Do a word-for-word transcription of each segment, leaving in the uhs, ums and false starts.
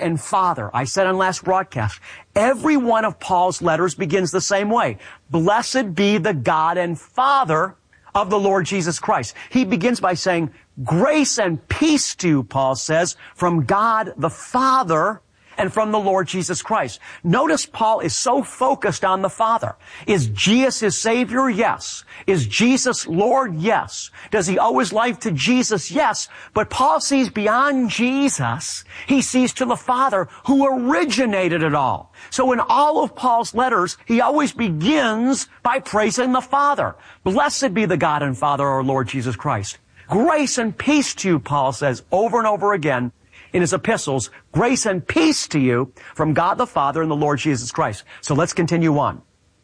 and Father. I said on last broadcast, every one of Paul's letters begins the same way. Blessed be the God and Father of the Lord Jesus Christ. He begins by saying, grace and peace to you, Paul says, from God the Father and from the Lord Jesus Christ. Notice Paul is so focused on the Father. Is Jesus his Savior? Yes. Is Jesus Lord? Yes. Does he owe his life to Jesus? Yes. But Paul sees beyond Jesus. He sees to the Father who originated it all. So in all of Paul's letters, he always begins by praising the Father. Blessed be the God and Father of our Lord Jesus Christ. Grace and peace to you, Paul says over and over again in his epistles, grace and peace to you from God the Father and the Lord Jesus Christ. So let's continue on.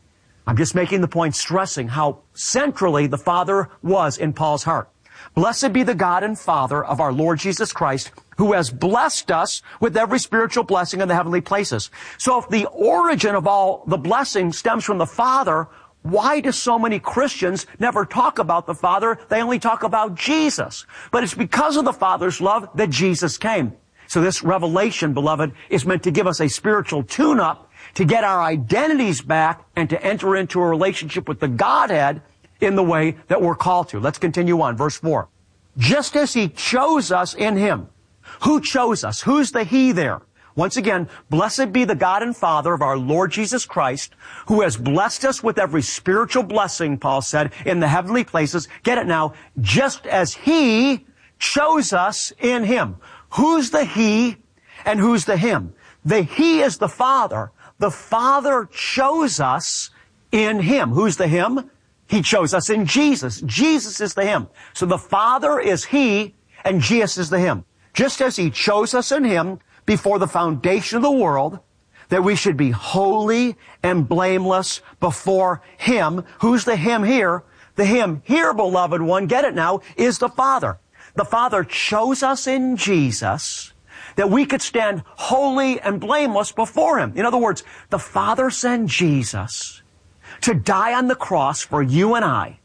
I'm just making the point, stressing how centrally the Father was in Paul's heart. Blessed be the God and Father of our Lord Jesus Christ, who has blessed us with every spiritual blessing in the heavenly places. So if the origin of all the blessing stems from the Father, why do so many Christians never talk about the Father? They only talk about Jesus. But it's because of the Father's love that Jesus came. So this revelation, beloved, is meant to give us a spiritual tune-up, to get our identities back, and to enter into a relationship with the Godhead in the way that we're called to. Let's continue on. Verse four. Just as He chose us in Him. Who chose us? Who's the He there? Once again, blessed be the God and Father of our Lord Jesus Christ, who has blessed us with every spiritual blessing, Paul said, in the heavenly places. Get it now. Just as He chose us in Him. Who's the He and who's the Him? The He is the Father. The Father chose us in Him. Who's the Him? He chose us in Jesus. Jesus is the Him. So the Father is He and Jesus is the Him. Just as He chose us in Him before the foundation of the world, that we should be holy and blameless before Him. Who's the Him here? The Him here, beloved one, get it now, is the Father. The Father chose us in Jesus that we could stand holy and blameless before Him. In other words, the Father sent Jesus to die on the cross for you and I,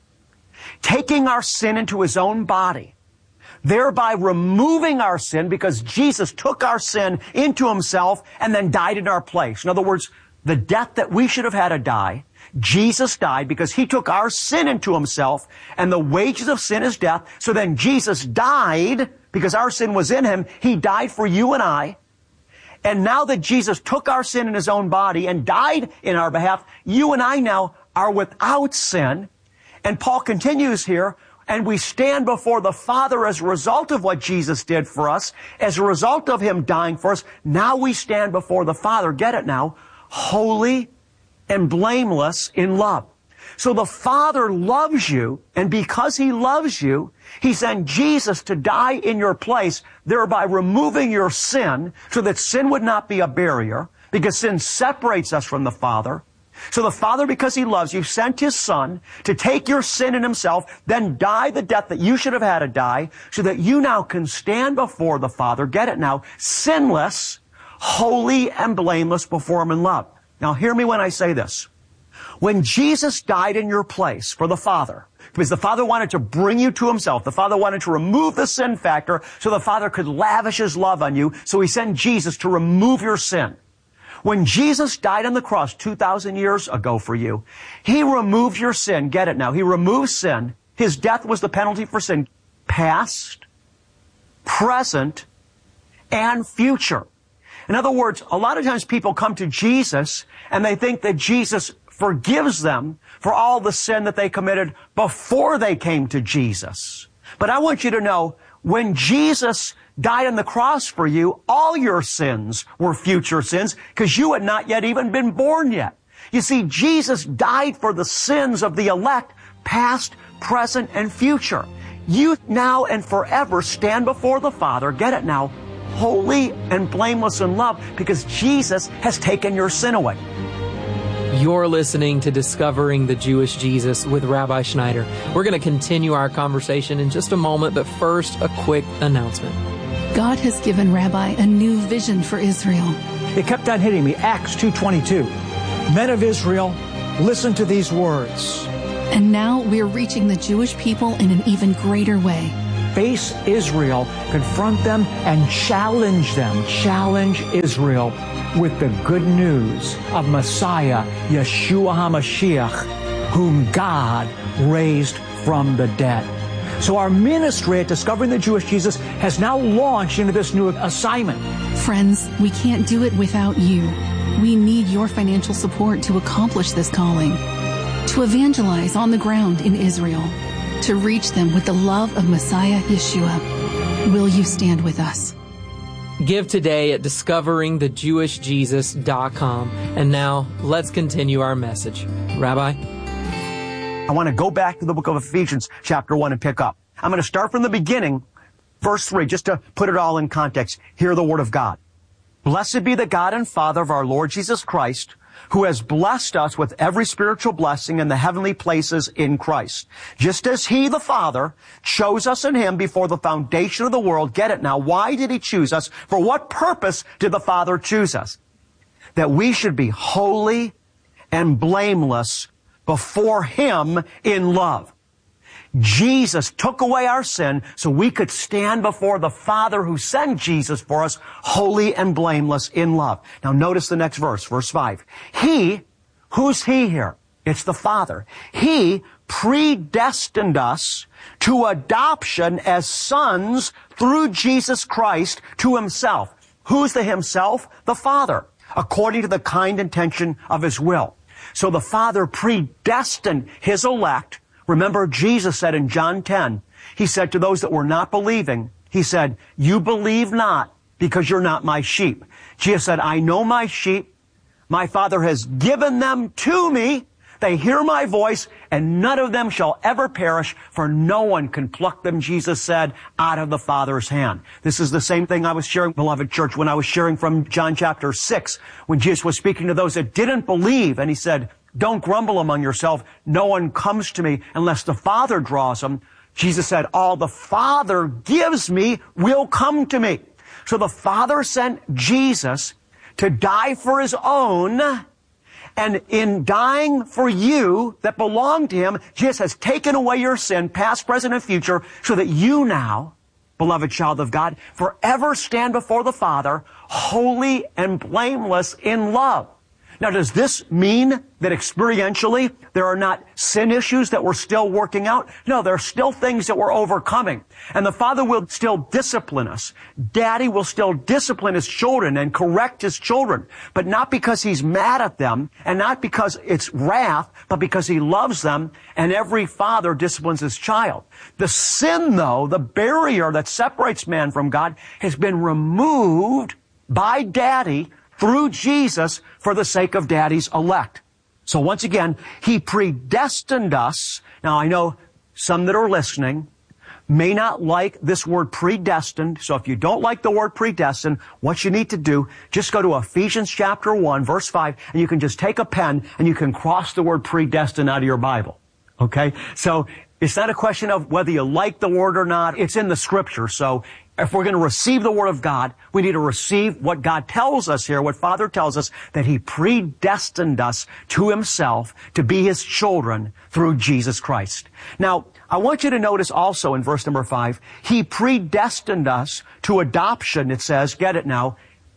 taking our sin into His own body, thereby removing our sin because Jesus took our sin into Himself and then died in our place. In other words, the death that we should have had to die, Jesus died because He took our sin into Himself, and the wages of sin is death. So then Jesus died because our sin was in Him. He died for you and I. And now that Jesus took our sin in His own body and died in our behalf, you and I now are without sin. And Paul continues here, and we stand before the Father as a result of what Jesus did for us, as a result of Him dying for us. Now we stand before the Father, get it now, holy and blameless in love. So the Father loves you, and because He loves you, He sent Jesus to die in your place, thereby removing your sin so that sin would not be a barrier, because sin separates us from the Father. So the Father, because He loves you, sent His Son to take your sin in Himself, then die the death that you should have had to die, so that you now can stand before the Father, get it now, sinless, holy, and blameless before Him in love. Now hear me when I say this. When Jesus died in your place for the Father, because the Father wanted to bring you to Himself, the Father wanted to remove the sin factor so the Father could lavish His love on you, so He sent Jesus to remove your sin. When Jesus died on the cross two thousand years ago for you, He removed your sin. Get it now. He removed sin. His death was the penalty for sin. Past, present, and future. In other words, a lot of times people come to Jesus and they think that Jesus forgives them for all the sin that they committed before they came to Jesus. But I want you to know, when Jesus died on the cross for you, all your sins were future sins because you had not yet even been born yet. You see, Jesus died for the sins of the elect, past, present, and future. You now and forever stand before the Father, get it now, holy and blameless in love because Jesus has taken your sin away. You're listening to Discovering the Jewish Jesus with Rabbi Schneider. We're going to continue our conversation in just a moment, but first, a quick announcement. God has given Rabbi a new vision for Israel. It kept on hitting me. Acts two twenty-two. Men of Israel, listen to these words. And now we're reaching the Jewish people in an even greater way. face Israel, confront them, and challenge them, challenge Israel with the good news of Messiah, Yeshua HaMashiach, whom God raised from the dead. So our ministry at Discovering the Jewish Jesus has now launched into this new assignment. Friends, we can't do it without you. We need your financial support to accomplish this calling, to evangelize on the ground in Israel, to reach them with the love of Messiah Yeshua. Will you stand with us? Give today at discovering the jewish jesus dot com. And now, let's continue our message. Rabbi? I want to go back to the book of Ephesians, chapter one, and pick up. I'm going to start from the beginning, verse three, just to put it all in context. Hear the word of God. Blessed be the God and Father of our Lord Jesus Christ, who has blessed us with every spiritual blessing in the heavenly places in Christ. Just as He, the Father, chose us in Him before the foundation of the world. Get it now. Why did He choose us? For what purpose did the Father choose us? That we should be holy and blameless before Him in love. Jesus took away our sin so we could stand before the Father who sent Jesus for us, holy and blameless in love. Now notice the next verse, verse five. He, who's He here? It's the Father. He predestined us to adoption as sons through Jesus Christ to Himself. Who's the Himself? The Father, according to the kind intention of His will. So the Father predestined His elect. Remember, Jesus said in John ten, He said to those that were not believing, He said, you believe not because you're not my sheep. Jesus said, I know my sheep. My Father has given them to me. They hear my voice, and none of them shall ever perish, for no one can pluck them, Jesus said, out of the Father's hand. This is the same thing I was sharing, beloved church, when I was sharing from John chapter six, when Jesus was speaking to those that didn't believe, and He said, don't grumble among yourself. No one comes to me unless the Father draws them. Jesus said, all the Father gives me will come to me. So the Father sent Jesus to die for His own, and in dying for you that belong to Him, Jesus has taken away your sin, past, present, and future, so that you now, beloved child of God, forever stand before the Father, holy and blameless in love. Now, does this mean that experientially there are not sin issues that we're still working out? No, there are still things that we're overcoming. And the Father will still discipline us. Daddy will still discipline His children and correct His children, but not because He's mad at them and not because it's wrath, but because He loves them, and every father disciplines his child. The sin, though, the barrier that separates man from God, has been removed by Daddy through Jesus for the sake of Daddy's elect. So once again, He predestined us. Now I know some that are listening may not like this word predestined. So if you don't like the word predestined, what you need to do, just go to Ephesians chapter one, verse five, and you can just take a pen and you can cross the word predestined out of your Bible. Okay? So it's not a question of whether you like the word or not. It's in the Scripture. So if we're going to receive the Word of God, we need to receive what God tells us here, what Father tells us, that He predestined us to Himself to be His children through Jesus Christ. Now, I want you to notice also in verse number five, He predestined us to adoption, it says, get it now,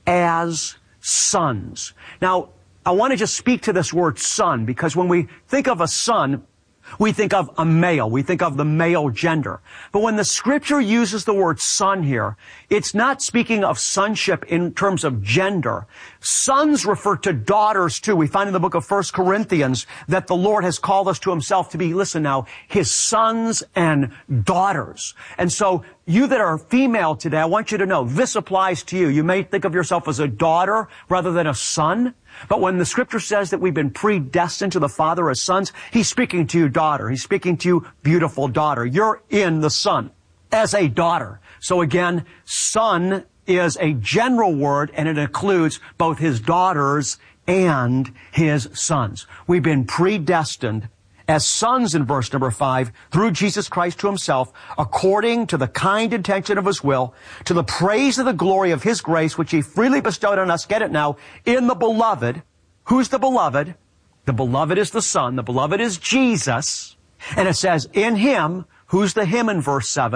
as sons. Now, I want to just speak to this word son, because when we think of a son, we think of a male. We think of the male gender. But when the Scripture uses the word son here, it's not speaking of sonship in terms of gender. Sons refer to daughters too. We find in the book of First Corinthians that the Lord has called us to Himself to be, listen now, His sons and daughters. And so you that are female today, I want you to know this applies to you. You may think of yourself as a daughter rather than a son. But when the Scripture says that we've been predestined to the Father as sons, He's speaking to you, daughter. He's speaking to you, beautiful daughter. You're in the Son as a daughter. So again, son is a general word, and it includes both His daughters and His sons. We've been predestined as sons in verse number five, through Jesus Christ to Himself, according to the kind intention of His will, to the praise of the glory of His grace, which He freely bestowed on us, get it now, in the Beloved. Who's the Beloved? The Beloved is the Son. The Beloved is Jesus. And it says, in Him, who's the Him in verse seven?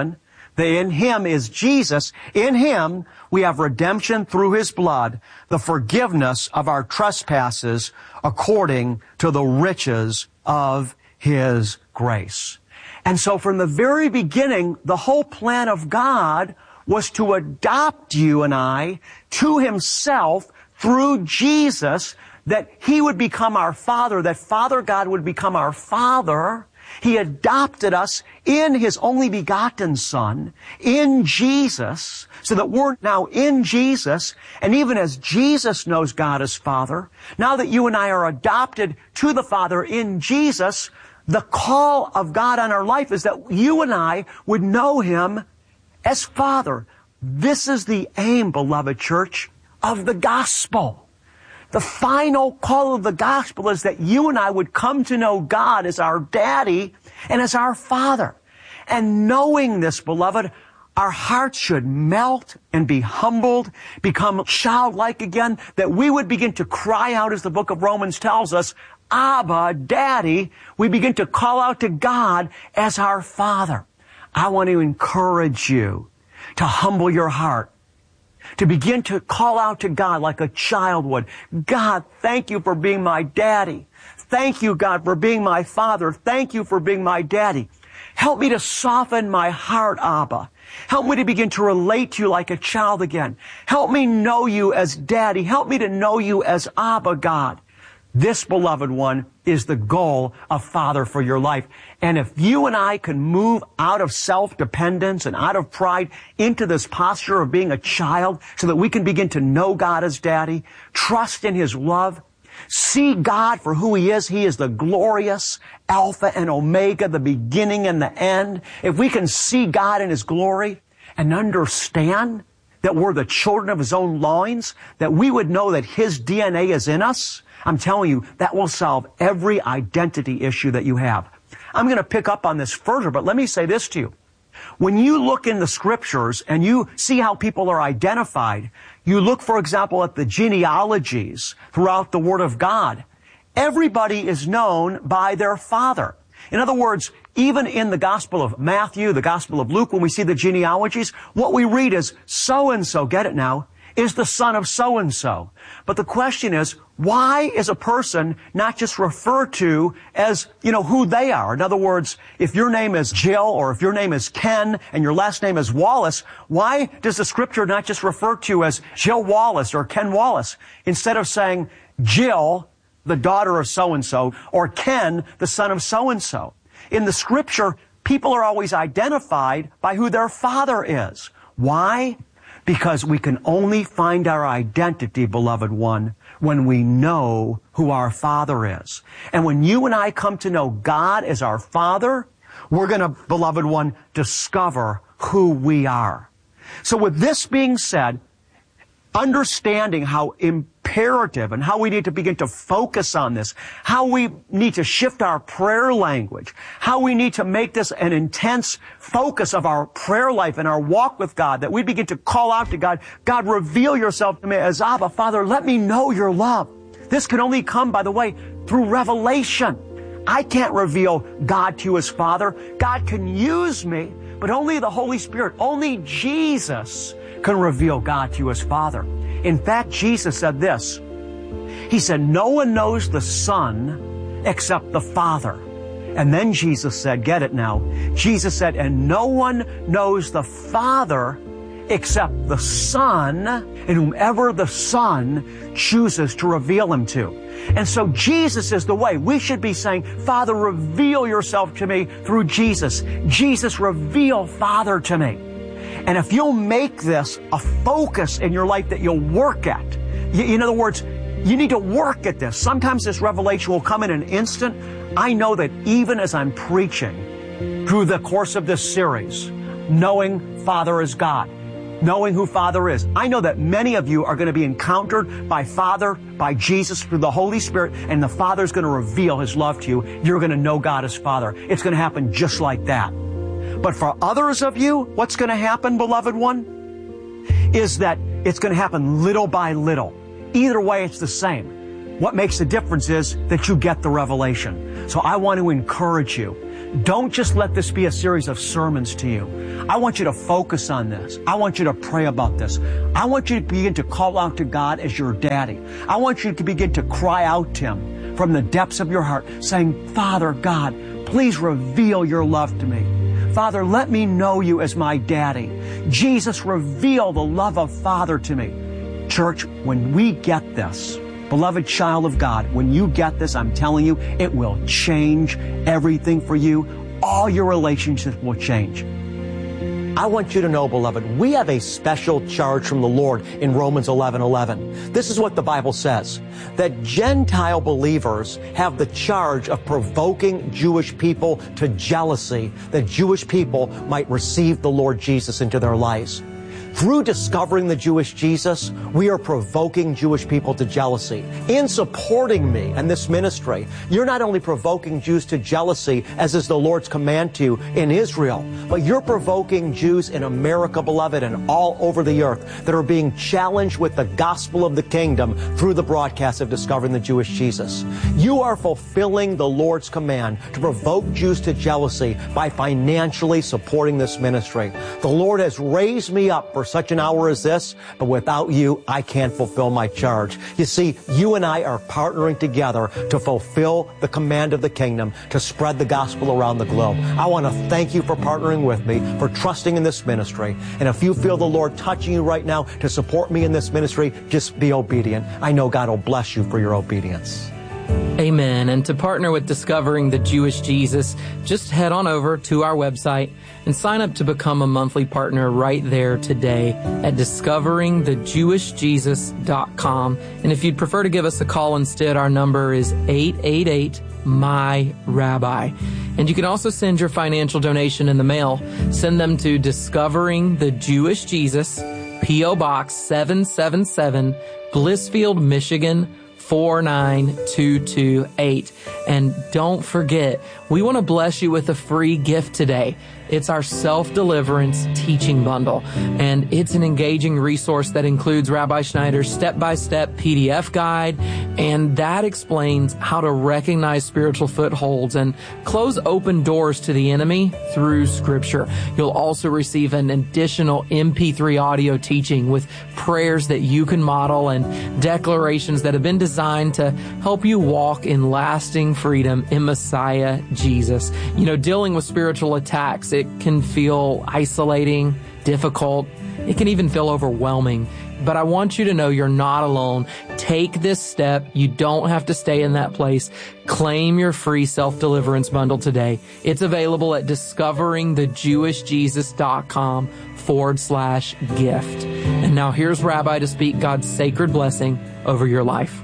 The in Him is Jesus. In Him we have redemption through His blood, the forgiveness of our trespasses according to the riches of His grace. And so from the very beginning, the whole plan of God was to adopt you and I to Himself through Jesus, that He would become our Father, that Father God would become our Father. He adopted us in His only begotten Son, in Jesus, so that we're now in Jesus. And even as Jesus knows God as Father, now that you and I are adopted to the Father in Jesus, the call of God on our life is that you and I would know Him as Father. This is the aim, beloved church, of the gospel. The final call of the gospel is that you and I would come to know God as our daddy and as our Father. And knowing this, beloved, our hearts should melt and be humbled, become childlike again, that we would begin to cry out, as the book of Romans tells us, Abba, Daddy. We begin to call out to God as our Father. I want to encourage you to humble your heart, to begin to call out to God like a child would. God, thank you for being my daddy. Thank you, God, for being my Father. Thank you for being my daddy. Help me to soften my heart, Abba. Help me to begin to relate to you like a child again. Help me know you as daddy. Help me to know you as Abba, God. This, beloved one, is the goal of Father for your life. And if you and I can move out of self-dependence and out of pride into this posture of being a child so that we can begin to know God as Daddy, trust in His love, see God for who He is. He is the glorious Alpha and Omega, the beginning and the end. If we can see God in His glory and understand that we're the children of His own loins, that we would know that His D N A is in us, I'm telling you, that will solve every identity issue that you have. I'm going to pick up on this further, but let me say this to you. When you look in the Scriptures and you see how people are identified, you look, for example, at the genealogies throughout the Word of God. Everybody is known by their father. In other words, even in the Gospel of Matthew, the Gospel of Luke, when we see the genealogies, what we read is so-and-so, get it now, is the son of so-and-so. But the question is, why is a person not just referred to as, you know, who they are? In other words, if your name is Jill or if your name is Ken and your last name is Wallace, why does the Scripture not just refer to you as Jill Wallace or Ken Wallace instead of saying Jill, the daughter of so-and-so, or Ken, the son of so-and-so? In the Scripture, people are always identified by who their father is. Why? Because we can only find our identity, beloved one, when we know who our Father is. And when you and I come to know God as our Father, we're going to, beloved one, discover who we are. So with this being said, understanding how imperative and how we need to begin to focus on this, how we need to shift our prayer language, how we need to make this an intense focus of our prayer life and our walk with God, that we begin to call out to God, God, reveal yourself to me as Abba, Father, let me know your love. This can only come, by the way, through revelation. I can't reveal God to you as Father. God can use me, but only the Holy Spirit, only Jesus can reveal God to you as Father. In fact, Jesus said this. He said, no one knows the Son except the Father. And then Jesus said, get it now, Jesus said, and no one knows the Father except the Son, and whomever the Son chooses to reveal Him to. And so Jesus is the way. We should be saying, Father, reveal yourself to me through Jesus. Jesus, reveal Father to me. And if you'll make this a focus in your life that you'll work at, in other words, you need to work at this. Sometimes this revelation will come in an instant. I know that even as I'm preaching through the course of this series, knowing Father is God, knowing who Father is, I know that many of you are going to be encountered by Father, by Jesus, through the Holy Spirit, and the Father's going to reveal His love to you. You're going to know God as Father. It's going to happen just like that. But for others of you, what's going to happen, beloved one, is that it's going to happen little by little. Either way, it's the same. What makes the difference is that you get the revelation. So I want to encourage you Don't just let this be a series of sermons to you. I want you to focus on this. I want you to pray about this. I want you to begin to call out to God as your daddy. I want you to begin to cry out to Him from the depths of your heart, saying, Father God, please reveal your love to me. Father, let me know you as my daddy. Jesus, reveal the love of Father to me. Church, when we get this, beloved child of God, when you get this, I'm telling you, it will change everything for you. All your relationships will change. I want you to know, beloved, we have a special charge from the Lord in Romans eleven eleven. This is what the Bible says, that Gentile believers have the charge of provoking Jewish people to jealousy, that Jewish people might receive the Lord Jesus into their lives. Through discovering the Jewish Jesus, we are provoking Jewish people to jealousy. In supporting me and this ministry, you're not only provoking Jews to jealousy, as is the Lord's command to you in Israel, but you're provoking Jews in America, beloved, and all over the earth that are being challenged with the gospel of the kingdom through the broadcast of Discovering the Jewish Jesus. You are fulfilling the Lord's command to provoke Jews to jealousy by financially supporting this ministry. The Lord has raised me up for such an hour as this, but without you, I can't fulfill my charge. You see, you and I are partnering together to fulfill the command of the kingdom, to spread the gospel around the globe. I want to thank you for partnering with me, for trusting in this ministry. And if you feel the Lord touching you right now to support me in this ministry, just be obedient. I know God will bless you for your obedience. Amen. And to partner with Discovering the Jewish Jesus, just head on over to our website and sign up to become a monthly partner right there today at discovering the jewish jesus dot com. And if you'd prefer to give us a call instead, our number is eight eight eight, M Y, Rabbi. And you can also send your financial donation in the mail. Send them to Discovering the Jewish Jesus, P O Box seven seven seven, Blissfield, Michigan, four nine two two eight. And don't forget, we want to bless you with a free gift today. It's our self-deliverance teaching bundle, and it's an engaging resource that includes Rabbi Schneider's step-by-step P D F guide, and that explains how to recognize spiritual footholds and close open doors to the enemy through Scripture. You'll also receive an additional M P three audio teaching with prayers that you can model and declarations that have been designed to help you walk in lasting freedom in Messiah Jesus. You know, dealing with spiritual attacks, it can feel isolating, difficult. It can even feel overwhelming. But I want you to know you're not alone. Take this step. You don't have to stay in that place. Claim your free self-deliverance bundle today. It's available at discovering the jewish jesus dot com forward slash gift. And now here's Rabbi to speak God's sacred blessing over your life.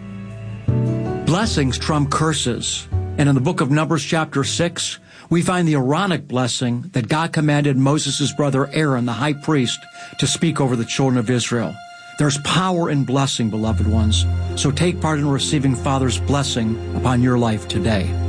Blessings trump curses. And in the book of Numbers chapter six, we find the Aaronic blessing that God commanded Moses' brother Aaron, the high priest, to speak over the children of Israel. There's power in blessing, beloved ones. So take part in receiving Father's blessing upon your life today.